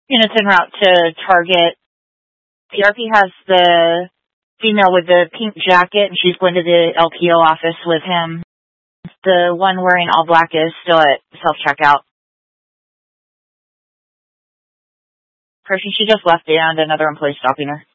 Units en route to Target. PRP has the female with the pink jacket, and she's going to the LPO office with him. The one wearing all black is still at self-checkout. Person, she just left and another employee stopping her.